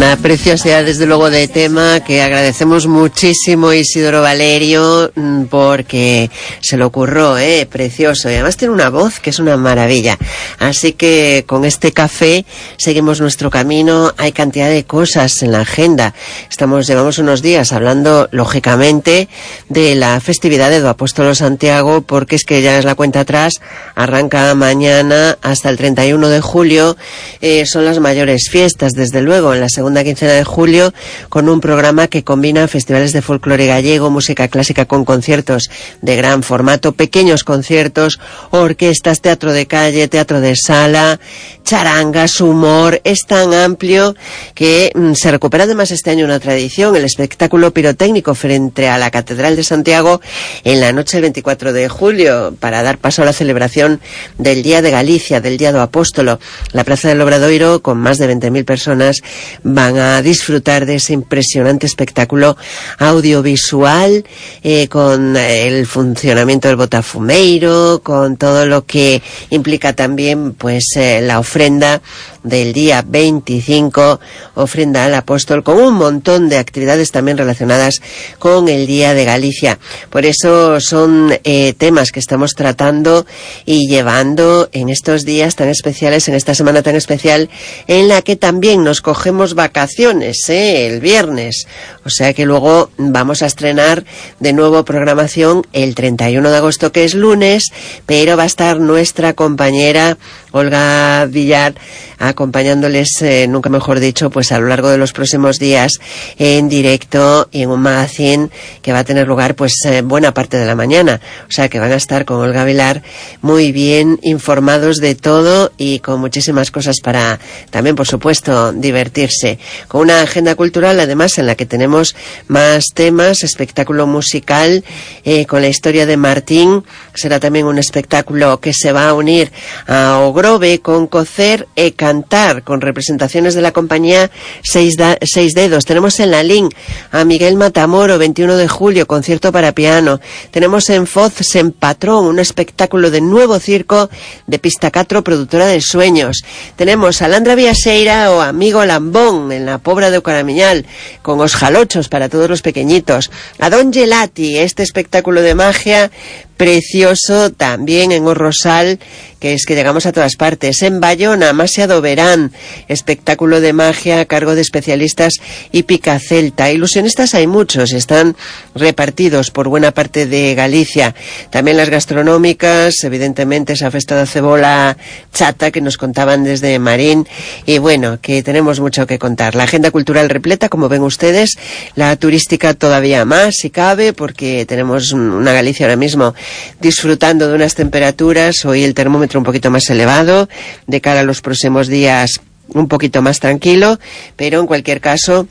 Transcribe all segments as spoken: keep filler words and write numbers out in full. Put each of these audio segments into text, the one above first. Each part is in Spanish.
Una preciosidad, desde luego, de tema que agradecemos muchísimo a Isidoro Valerio porque se lo ocurrió, ¿eh? Precioso. Y además tiene una voz que es una maravilla. Así que con este café seguimos nuestro camino. Hay cantidad de cosas en la agenda. Estamos, llevamos unos días hablando, lógicamente, de la festividad de Do Apóstolo Santiago, porque es que ya es la cuenta atrás. Arranca mañana hasta el treinta y uno de julio. Eh, son las mayores fiestas, desde luego, en la segunda quincena de julio, con un programa que combina festivales de folclore gallego, música clásica con conciertos de gran formato, pequeños conciertos, orquestas, teatro de calle, teatro de sala, charangas, humor. Es tan amplio que mm, se recupera además este año una tradición, el espectáculo pirotécnico frente a la Catedral de Santiago en la noche del veinticuatro de julio, para dar paso a la celebración del Día de Galicia, del Día do Apóstolo. La Plaza del Obradoiro, con más de veinte mil personas, van a disfrutar de ese impresionante espectáculo audiovisual, eh, con el funcionamiento del botafumeiro, con todo lo que implica también pues eh, la ofrenda del día veinticinco, ofrenda al apóstol, con un montón de actividades también relacionadas con el Día de Galicia. Por eso son eh, temas que estamos tratando y llevando en estos días tan especiales, en esta semana tan especial, en la que también nos cogemos vacaciones, ¿eh? El viernes. O sea que luego vamos a estrenar de nuevo programación el treinta y uno de agosto, que es lunes, pero va a estar nuestra compañera Olga Villar acompañándoles, eh, nunca mejor dicho, pues a lo largo de los próximos días en directo y en un magazine que va a tener lugar pues eh, buena parte de la mañana. O sea que van a estar con Olga Villar muy bien informados de todo y con muchísimas cosas para también, por supuesto, divertirse. Con una agenda cultural, además, en la que tenemos más temas, espectáculo musical eh, con la historia de Martín. Será también un espectáculo que se va a unir a Ogrove con Cocer e Cantar, con representaciones de la compañía Seis, da, Seis Dedos. Tenemos en la Lin a Miguel Matamoro, veintiuno de julio, concierto para piano. Tenemos en Foz Sen Patrón, un espectáculo de nuevo circo de Pista Catro, productora de sueños. Tenemos a Landra Viaseira o Amigo Lambón en la Pobra de Ocaramiñal, con os jalochos para todos los pequeñitos. A Don Gelati, este espectáculo de magia precioso también en O Rosal, que es que llegamos a todas partes. En Bayona, Masia do Verán, espectáculo de magia a cargo de especialistas y Pica Celta. Ilusionistas hay muchos, están repartidos por buena parte de Galicia. También las gastronómicas, evidentemente esa festa de cebola chata que nos contaban desde Marín. Y bueno, que tenemos mucho que contar. La agenda cultural repleta, como ven ustedes, la turística todavía más, si cabe, porque tenemos una Galicia ahora mismo disfrutando de unas temperaturas, hoy el termómetro un poquito más elevado, de cara a los próximos días un poquito más tranquilo, pero en cualquier caso,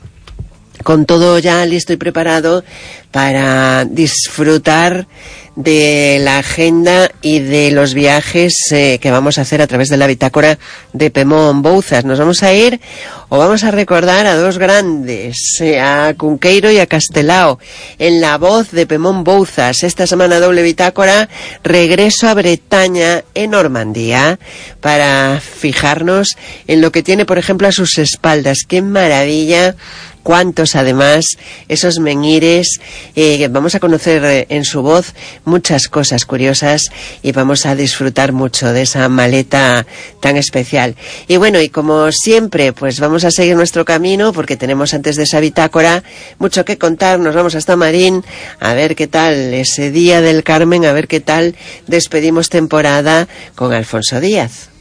con todo ya listo y preparado para disfrutar de la agenda y de los viajes eh, que vamos a hacer a través de la bitácora de Pemón Bouzas. Nos vamos a ir o vamos a recordar a dos grandes, eh, a Cunqueiro y a Castelao, en la voz de Pemón Bouzas. Esta semana doble bitácora, regreso a Bretaña, en Normandía, para fijarnos en lo que tiene, por ejemplo, a sus espaldas. ¡Qué maravilla! Cuántos, además, esos menhires. Eh, vamos a conocer eh, en su voz muchas cosas curiosas y vamos a disfrutar mucho de esa maleta tan especial. Y bueno, y como siempre, pues vamos a seguir nuestro camino, porque tenemos antes de esa bitácora mucho que contar. Nos vamos hasta Marín a ver qué tal ese Día del Carmen, a ver qué tal despedimos temporada con Alfonso Díaz.